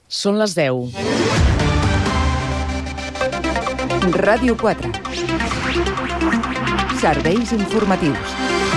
Són les 10. Ràdio 4. Serveis informatius.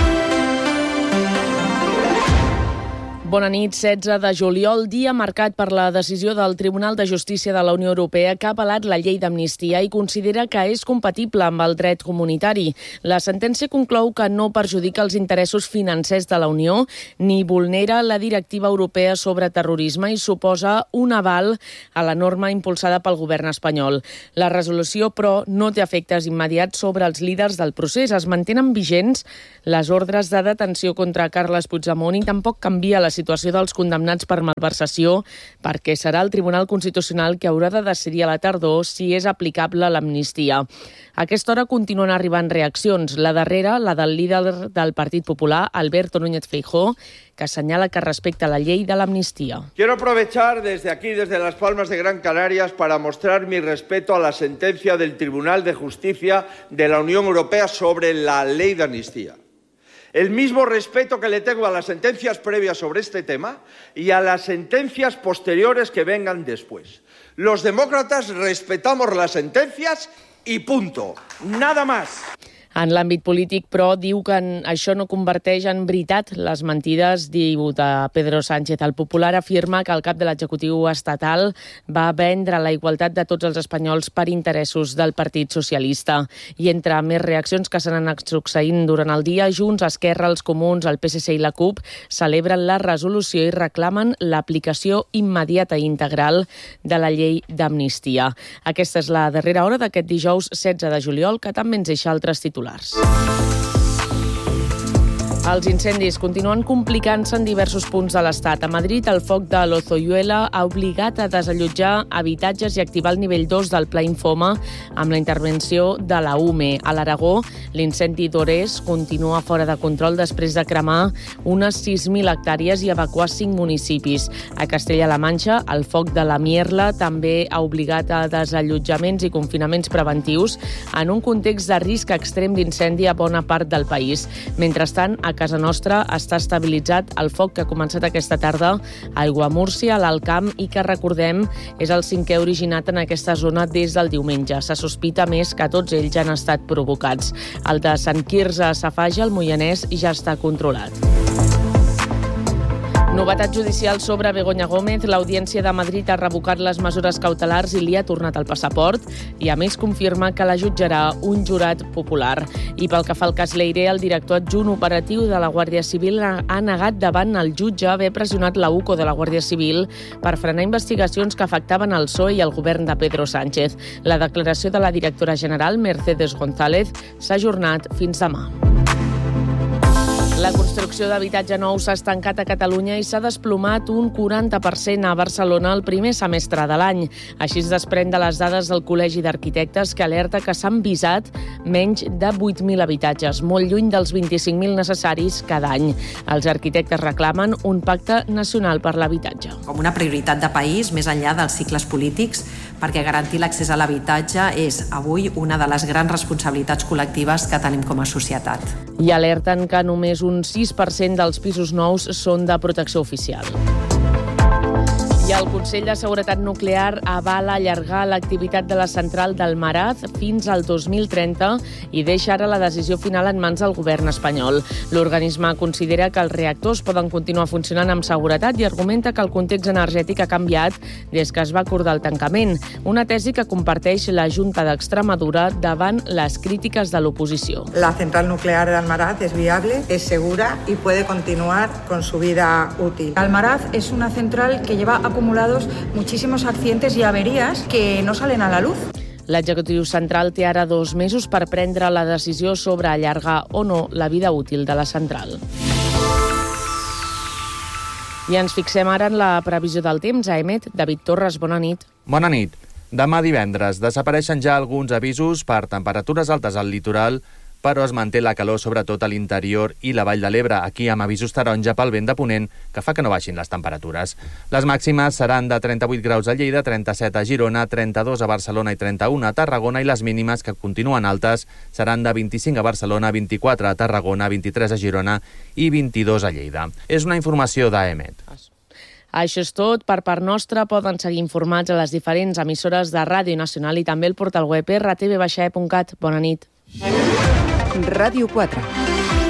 Bona nit, 16 de juliol, dia marcat per la decisió del Tribunal de Justícia de la Unió Europea que ha apel·lat la llei d'amnistia i considera que és compatible amb el dret comunitari. La sentència conclou que no perjudica els interessos financers de la Unió ni vulnera la directiva europea sobre terrorisme i suposa un aval a la norma impulsada pel govern espanyol. La resolució, però, no té efectes immediats sobre els líders del procés. Es mantenen vigents les ordres de detenció contra Carles Puigdemont i tampoc canvia la situació dels condemnats per malversació, perquè serà el Tribunal Constitucional que haurà de decidir a la tardor si és aplicable l'amnistia. A aquesta hora continuen arribant reaccions. La darrera, la del líder del Partit Popular, Alberto Núñez Feijóo, que assenyala que respecta la llei de l'amnistia. Quiero aprovechar desde aquí, desde Las Palmas de Gran Canarias, para mostrar mi respeto a la sentencia del Tribunal de Justicia de la Unión Europea sobre la ley de amnistía. El mismo respeto que le tengo a las sentencias previas sobre este tema y a las sentencias posteriores que vengan después. Los demócratas respetamos las sentencias y punto. Nada más. En l'àmbit polític, però, diu que això no converteix en veritat les mentides, diu de Pedro Sánchez. El Popular afirma que el cap de l'executiu estatal va vendre la igualtat de tots els espanyols per interessos del Partit Socialista. I entre més reaccions que s'han anat succeint durant el dia, Junts, Esquerra, els Comuns, el PSC i la CUP celebren la resolució i reclamen l'aplicació immediata i integral de la llei d'amnistia. Aquesta és la darrera hora d'aquest dijous 16 de juliol, que també ens deixa altres titulars. Els incendis continuen complicant-se en diversos punts de l'Estat. A Madrid, el foc de l'Ozoyuela ha obligat a desallotjar habitatges i activar el nivell 2 del Pla Infoma amb la intervenció de la UME. A l'Aragó, l'incendi d'Ores continua fora de control després de cremar unes 6.000 hectàrees i evacuar 5 municipis. A Castella-La Manxa, el foc de la Mierla també ha obligat a desallotjaments i confinaments preventius en un context de risc extrem d'incendi a bona part del país. Mentrestant, a casa nostra està estabilitzat el foc que ha començat aquesta tarda a Aiguamúrcia, a l'Alt Camp, i que, recordem, és el 5è originat en aquesta zona des del diumenge. Se sospita més que tots ells han estat provocats. El de Sant Quirze a Safaja, al Moianès, ja està controlat. Novetat judicial sobre Begoña Gómez. L'Audiència de Madrid ha revocat les mesures cautelars i li ha tornat el passaport i, a més, confirma que la jutjarà un jurat popular. I pel que fa al cas Leire, el director adjunt operatiu de la Guàrdia Civil ha negat davant el jutge haver pressionat la UCO de la Guàrdia Civil per frenar investigacions que afectaven el PSOE i el govern de Pedro Sánchez. La declaració de la directora general, Mercedes González, s'ha ajornat fins demà. La construcció d'habitatge nou s'ha estancat a Catalunya i s'ha desplomat un 40% a Barcelona el primer semestre de l'any. Així es desprèn de les dades del Col·legi d'Arquitectes, que alerta que s'han visat menys de 8.000 habitatges, molt lluny dels 25.000 necessaris cada any. Els arquitectes reclamen un pacte nacional per l'habitatge. Com una prioritat de país, més enllà dels cicles polítics, perquè garantir l'accés a l'habitatge és avui una de les grans responsabilitats col·lectives que tenim com a societat. I alerten que només un 6% dels pisos nous són de protecció oficial. I el Consell de Seguretat Nuclear avala allargar l'activitat de la central d'Almaraz fins al 2030 i deixa ara la decisió final en mans del govern espanyol. L'organisme considera que els reactors poden continuar funcionant amb seguretat i argumenta que el context energètic ha canviat des que es va acordar el tancament, una tesi que comparteix la Junta d'Extremadura davant les crítiques de l'oposició. La central nuclear de Almaraz es viable, es segura y puede continuar con su vida útil. Almaraz es una central que lleva acumulados muchísimos accidentes y averías que no salen a la luz. L'executiu central té ara 2 mesos per prendre la decisió sobre allargar o no la vida útil de la central. I ens fixem ara en la previsió del temps. A EMET, David Torres, bona nit. Bona nit. Demà divendres desapareixen ja alguns avisos per temperatures altes al litoral, però es manté la calor sobretot a l'interior i la Vall de l'Ebre, aquí amb avisos taronja pel vent de ponent, que fa que no baixin les temperatures. Les màximes seran de 38 graus a Lleida, 37 a Girona, 32 a Barcelona i 31 a Tarragona, i les mínimes, que continuen altes, seran de 25 a Barcelona, 24 a Tarragona, 23 a Girona i 22 a Lleida. És una informació d'AEMET. Això és tot. Per part nostra poden seguir informats a les diferents emissores de Ràdio Nacional i també el portal web rtv-e.cat. Bona nit. Ràdio 4.